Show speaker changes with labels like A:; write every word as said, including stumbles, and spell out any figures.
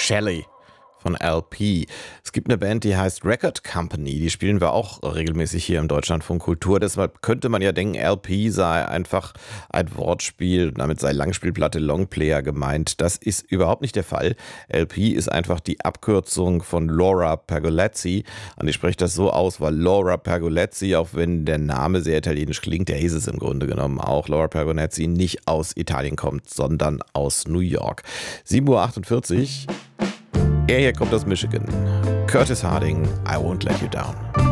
A: Shelley von L P. Es gibt eine Band, die heißt Record Company, die spielen wir auch regelmäßig hier im Deutschlandfunk Kultur. Deshalb könnte man ja denken, L P sei einfach ein Wortspiel, damit sei Langspielplatte Longplayer gemeint. Das ist überhaupt nicht der Fall. L P ist einfach die Abkürzung von Laura Pergolezzi. Und ich spreche das so aus, weil Laura Pergolezzi, auch wenn der Name sehr italienisch klingt, der ist es im Grunde genommen auch, Laura Pergolezzi nicht aus Italien kommt, sondern aus New York. sieben Uhr achtundvierzig. Er hier kommt aus Michigan. Curtis Harding, I Won't Let You Down.